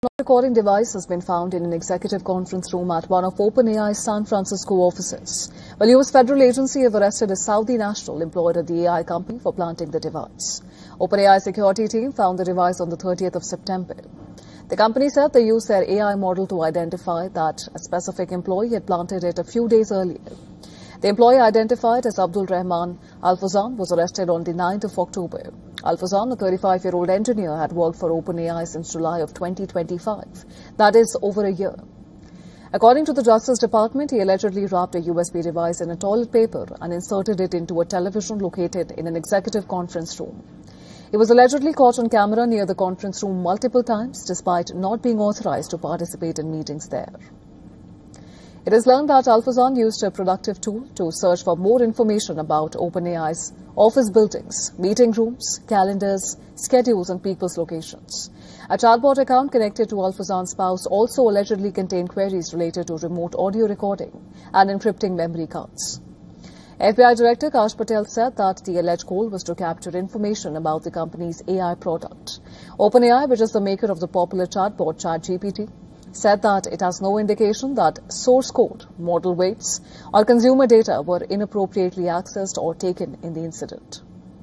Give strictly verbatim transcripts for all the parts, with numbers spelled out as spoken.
Recording device has been found in an executive conference room at one of OpenAI's San Francisco offices. Well, U S federal agency have arrested a Saudi national employed at the A I company for planting the device. OpenAI security team found the device on the thirtieth of September. The company said they used their A I model to identify that a specific employee had planted it a few days earlier. The employee, identified as Abdul Rahman Al-Fawzan, was arrested on the ninth of October. Al-Fawzan, a thirty-five-year-old engineer, had worked for OpenAI since July of twenty twenty-five. That is, over a year. According to the Justice Department, he allegedly wrapped a U S B device in a toilet paper and inserted it into a television located in an executive conference room. He was allegedly caught on camera near the conference room multiple times, despite not being authorized to participate in meetings there. It is learned that Al-Fawzan used a productive tool to search for more information about OpenAI's office buildings, meeting rooms, calendars, schedules and people's locations. A chatbot account connected to Al-Fawzan's spouse also allegedly contained queries related to remote audio recording and encrypting memory cards. F B I Director Kash Patel said that the alleged goal was to capture information about the company's A I product. OpenAI, which is the maker of the popular chatbot ChatGPT, said that it has no indication that source code, model weights, or consumer data were inappropriately accessed or taken in the incident.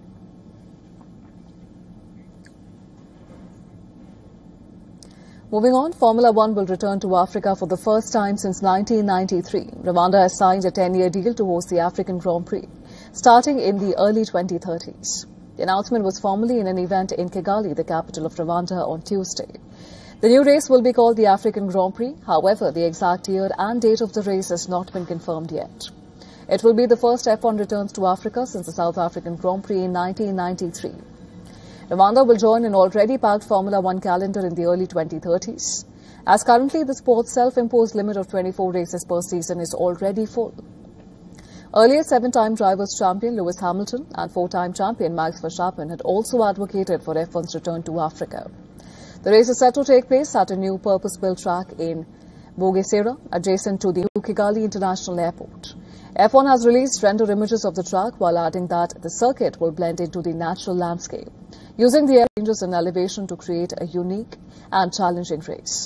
Moving on, Formula One will return to Africa for the first time since nineteen ninety-three. Rwanda has signed a ten-year deal to host the African Grand Prix, starting in the early twenty thirties. The announcement was formally in an event in Kigali, the capital of Rwanda, on Tuesday. The new race will be called the African Grand Prix. However, the exact year and date of the race has not been confirmed yet. It will be the first F one returns to Africa since the South African Grand Prix in nineteen ninety-three. Rwanda will join an already packed Formula One calendar in the early twenty thirties, as currently the sport's self-imposed limit of twenty-four races per season is already full. Earlier seven-time drivers champion Lewis Hamilton and four-time champion Max Verstappen had also advocated for F one's return to Africa. The race is set to take place at a new purpose-built track in Bugesera, adjacent to the Kigali International Airport. F one has released render images of the track while adding that the circuit will blend into the natural landscape, using the air changes and elevation to create a unique and challenging race.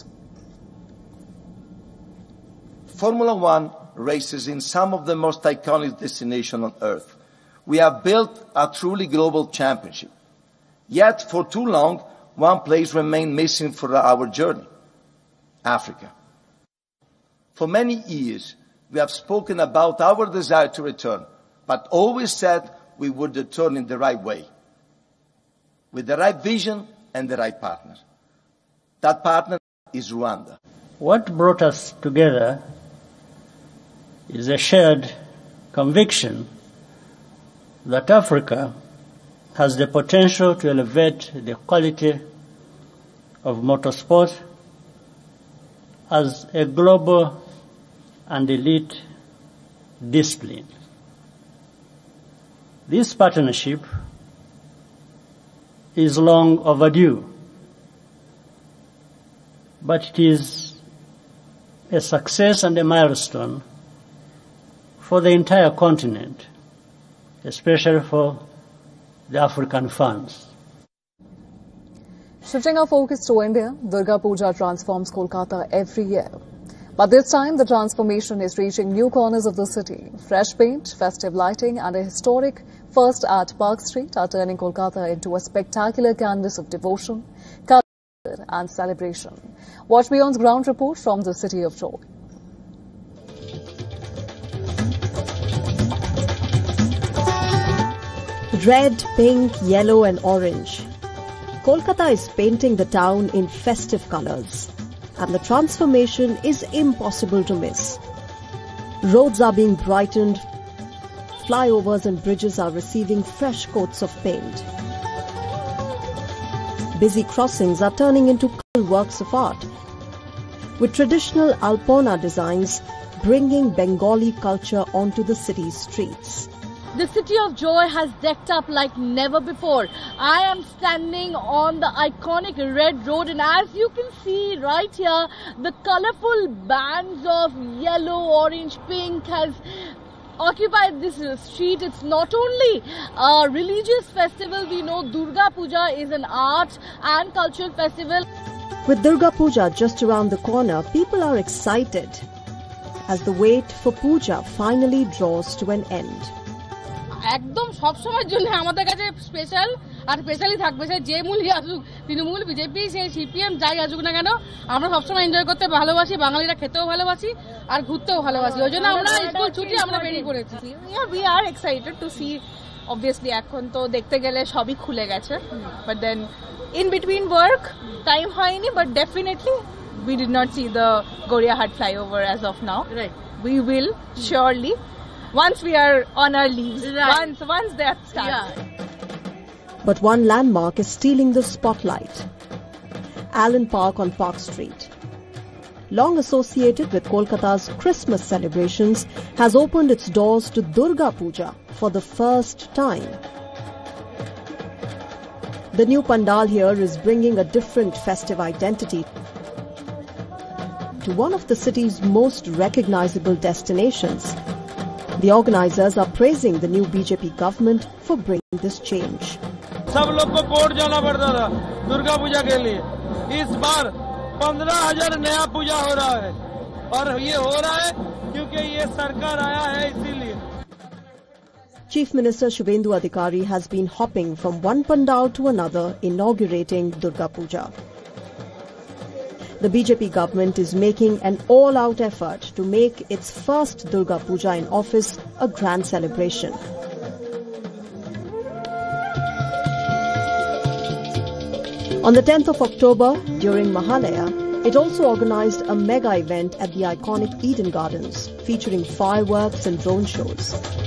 Formula One races in some of the most iconic destinations on Earth. We have built a truly global championship. Yet, for too long, one place remained missing for our journey: Africa. For many years, we have spoken about our desire to return, but always said we would return in the right way, with the right vision and the right partner. That partner is Rwanda. What brought us together is a shared conviction that Africa has the potential to elevate the quality of motorsport as a global and elite discipline. This partnership is long overdue, but it is a success and a milestone for the entire continent, especially for the African fans. Shifting our focus to India, Durga Puja transforms Kolkata every year. But this time, the transformation is reaching new corners of the city. Fresh paint, festive lighting and a historic first at Park Street are turning Kolkata into a spectacular canvas of devotion, culture and celebration. Watch Beyond's ground report from the City of Joy. Red, pink, yellow and orange. Kolkata is painting the town in festive colors, and the transformation is impossible to miss. Roads are being brightened, flyovers and bridges are receiving fresh coats of paint. Busy crossings are turning into colorful works of art, with traditional Alpona designs bringing Bengali culture onto the city's streets. The City of Joy has decked up like never before. I am standing on the iconic Red Road, and as you can see right here, the colorful bands of yellow, orange, pink has occupied this street. It's not only a religious festival. We know Durga Puja is an art and cultural festival. With Durga Puja just around the corner, people are excited as the wait for Puja finally draws to an end. একদম সব সময়ের জন্য আমাদের কাছে special আর specially থাকবে সে যে মূলই আসুক, Trinamool, BJP, সে CPM যাই আসুক না কেন, আমরা সবসময় এনজয় করতে ভালোবাসি, বাঙালিরা খেতেও ভালোবাসি আর ঘুরতেও ভালোবাসি। ওই জন্য আমরা স্কুল ছুটি আমরা বেরিয়ে পড়েছি। We are excited to C. Obviously এখন তো দেখতে গেলে সবই খুলে গেছে, but then in between work time হয়নি, but definitely we did not see the Goriahat flyover as of now. Right. We will surely once we are on our leaves. Right. Once once that starts. Yeah. But one landmark is stealing the spotlight. Allen Park on Park Street. Long associated with Kolkata's Christmas celebrations, has opened its doors to Durga Puja for the first time. The new pandal here is bringing a different festive identity to one of the city's most recognizable destinations. The organizers are praising the new B J P government for bringing this change. सब लोग को court जाना पड़ता था दुर्गा पूजा के लिए। इस बार पंद्रह हजार नया पूजा हो रहा है और ये हो रहा है क्योंकि ये सरकार आया है इसीलिए। Chief Minister Shubhendu Adhikari has been hopping from one pandal to another inaugurating Durga Puja. The B J P government is making an all-out effort to make its first Durga Puja in office a grand celebration. On the tenth of October, during Mahalaya, it also organized a mega event at the iconic Eden Gardens, featuring fireworks and drone shows.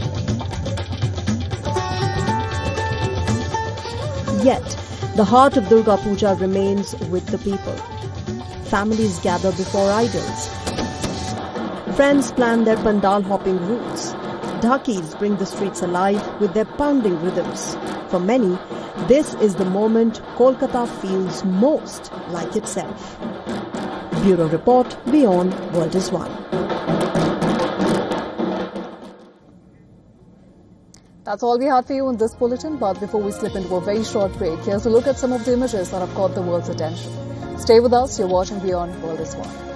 Yet, the heart of Durga Puja remains with the people. Families gather before idols. Friends plan their pandal hopping routes. Dhakis bring the streets alive with their pounding rhythms. For many, this is the moment Kolkata feels most like itself. Bureau Report, Beyond World is One. That's all we had for you in this bulletin, but before we slip into a very short break, here's a look at some of the images that have caught the world's attention. Stay with us, you're watching Beyond World is One.